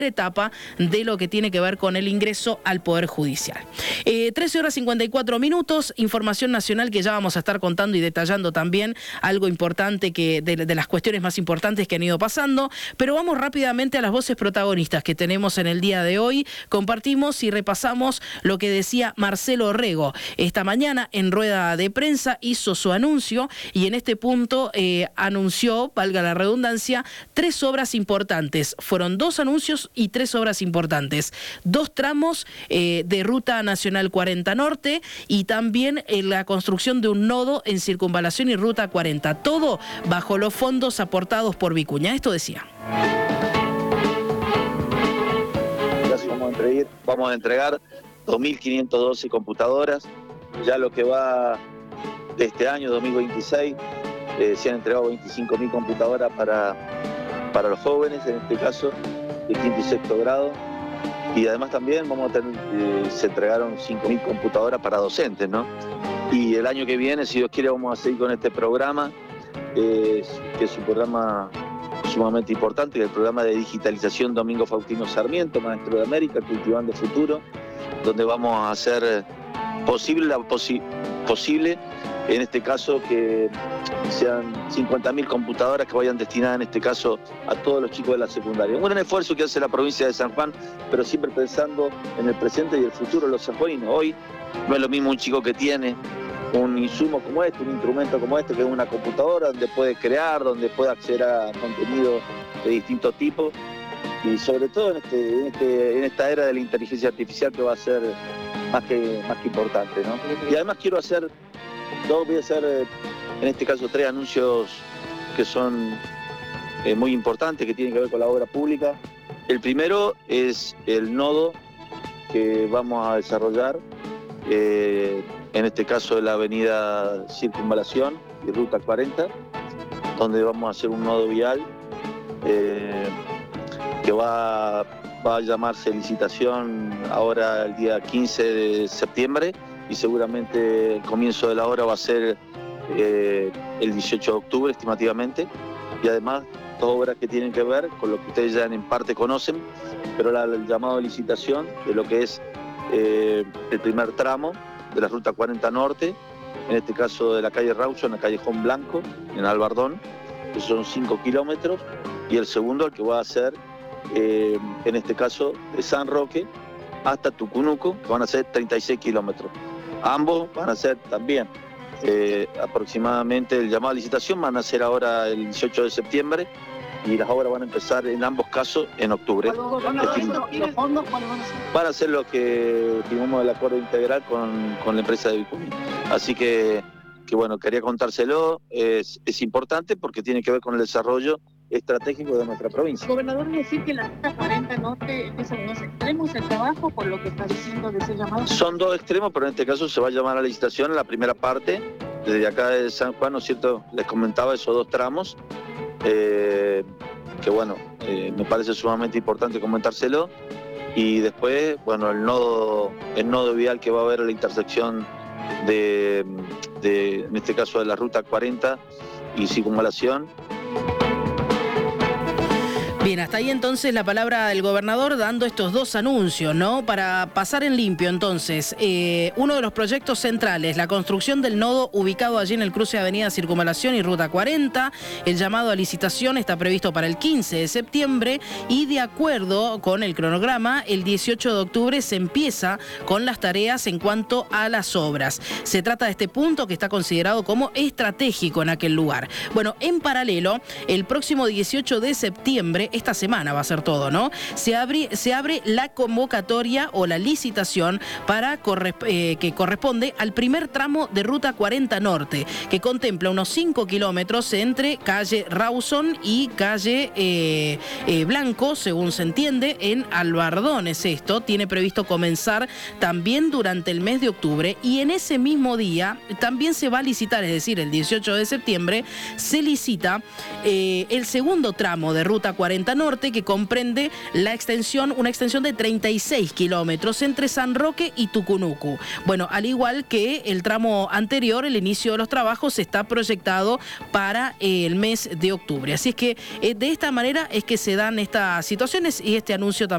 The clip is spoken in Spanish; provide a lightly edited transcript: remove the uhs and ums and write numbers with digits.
etapa de lo que tiene que ver con el ingreso al Poder Judicial. 13:54, información nacional que ya vamos a estar contando y detallando también algo importante que de las cuestiones más importantes que han ido pasando, pero vamos rápidamente a las voces protagonistas que tenemos en el día de hoy. Compartimos y repasamos lo que decía Marcelo Orrego. Esta mañana en rueda de prensa hizo su anuncio y en este punto anunció, valga la redundancia, 3 obras importantes. Fueron 2 anuncios y 3 obras importantes. 2 tramos de Ruta Nacional 40 Norte y también la construcción de un nodo en Circunvalación y Ruta 40. Todo bajo los fondos aportados por Vicuña. Esto decía. Vamos a entregar 2.512 computadoras. Ya lo que va de este año, 2026, se han entregado 25.000 computadoras para los jóvenes, en este caso, de 5º y 6º grado. Y además también vamos a tener, se entregaron 5.000 computadoras para docentes, ¿no? Y el año que viene, si Dios quiere, vamos a seguir con este programa, que es un programa sumamente importante, que es el programa de digitalización Domingo Faustino Sarmiento, Maestro de América, Cultivando Futuro, donde vamos a hacer posible en este caso que sean 50.000 computadoras que vayan destinadas en este caso a todos los chicos de la secundaria. Un gran esfuerzo que hace la provincia de San Juan, pero siempre pensando en el presente y el futuro de los sanjuaninos. Hoy no es lo mismo un chico que tiene un insumo como este, un instrumento como este, que es una computadora donde puede crear, donde puede acceder a contenido de distintos tipos, y sobre todo en esta era de la inteligencia artificial, que va a ser más que importante, ¿no? Y además voy a hacer en este caso 3 anuncios que son muy importantes, que tienen que ver con la obra pública. El primero es el nodo que vamos a desarrollar, en este caso de la avenida Circunvalación y Ruta 40, donde vamos a hacer un nodo vial que va a llamarse licitación ahora el día 15 de septiembre, y seguramente el comienzo de la obra va a ser el 18 de octubre estimativamente. Y además 2 obras que tienen que ver con lo que ustedes ya en parte conocen, pero el llamado de licitación de lo que es el primer tramo de la Ruta 40 Norte, en este caso de la calle Rawson, la Callejón Blanco, en Albardón, que son 5 kilómetros, y el segundo, el que va a ser, en este caso, de San Roque hasta Tucunuco, que van a ser 36 kilómetros. Ambos van a ser también aproximadamente, el llamado a licitación van a ser ahora el 18 de septiembre, y las obras van a empezar en ambos casos en octubre. ¿Y los fondos cuáles van a ser? Van a ser lo que firmamos el acuerdo integral con la empresa de Vicuña. Así que bueno, quería contárselo, es importante porque tiene que ver con el desarrollo estratégico de nuestra provincia. Gobernador, decir que la Ruta 40 Norte empieza en 2 extremos el trabajo, por lo que está diciendo de ese llamado. Son 2 extremos, pero en este caso se va a llamar a la licitación en la primera parte, desde acá de San Juan, ¿no es cierto? Les comentaba esos 2 tramos, que bueno, me parece sumamente importante comentárselo. Y después, bueno, el nodo vial que va a haber en la intersección en este caso de la Ruta 40 y Circunvalación. Bien, hasta ahí entonces la palabra del gobernador dando estos 2 anuncios, ¿no? Para pasar en limpio, entonces, uno de los proyectos centrales, la construcción del nodo ubicado allí en el cruce de Avenida Circunvalación y Ruta 40. El llamado a licitación está previsto para el 15 de septiembre y, de acuerdo con el cronograma, el 18 de octubre se empieza con las tareas en cuanto a las obras. Se trata de este punto que está considerado como estratégico en aquel lugar. Bueno, en paralelo, el próximo 18 de septiembre, esta semana va a ser todo, ¿no? Se abre la convocatoria o la licitación que corresponde al primer tramo de Ruta 40 Norte, que contempla unos 5 kilómetros entre calle Rawson y calle Blanco, según se entiende, en Albardón es esto. Tiene previsto comenzar también durante el mes de octubre, y en ese mismo día también se va a licitar, es decir, el 18 de septiembre, se licita el segundo tramo de Ruta 40 40 Norte, que comprende una extensión de 36 kilómetros entre San Roque y Tucunucu. Bueno, al igual que el tramo anterior, el inicio de los trabajos está proyectado para el mes de octubre. Así es que de esta manera es que se dan estas situaciones y este anuncio también